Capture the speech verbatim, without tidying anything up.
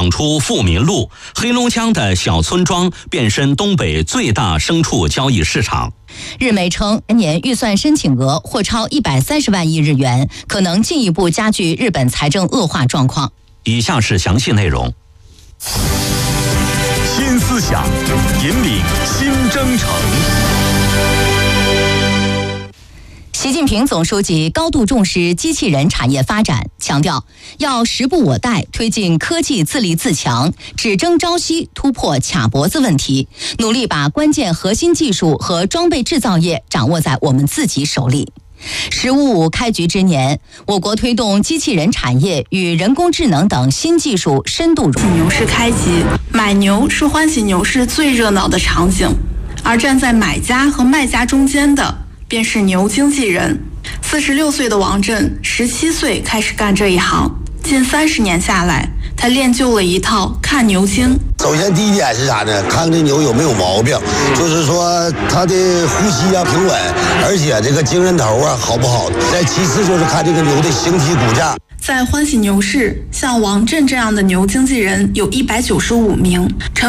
闯出富民路，黑龙江的小村庄变身东北最大牲畜交易市场。 日媒称，今年预算申请额或超一百三十万亿日元，可能进一步加剧日本财政恶化状况。 以下是详细内容。 新思想，引领新征程。 习近平总书记高度重视机器人产业发展，强调要时不我待，推进科技自立自强，只争朝夕，突破卡脖子问题，努力把关键核心技术和装备制造业掌握在我们自己手里。十五五开局之年，我国推动机器人产业与人工智能等新技术深度融合。 牛市开机，买牛是欢喜牛市最热闹的场景，而站在买家和卖家中间的便是牛经纪人。四十六岁的王震，十七岁开始干这一行，近三十年下来，他练就了一套看牛经。 首先第一点是啥呢？看这牛有没有毛病，就是说它的呼吸啊平稳，而且这个精神头啊好不好。再其次就是看这个牛的形体骨架。 在欢喜牛市，像王震这样的牛经纪人有一百九十五名。